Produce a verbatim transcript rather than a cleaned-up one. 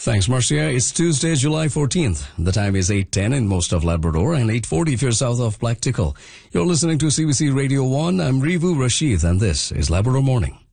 Thanks, Marcia. It's Tuesday, July fourteenth. The time is eight ten in most of Labrador and eight forty if you're south of Black Tickle. You're listening to C B C Radio one. I'm Rivu Rashid, and this is Labrador Morning.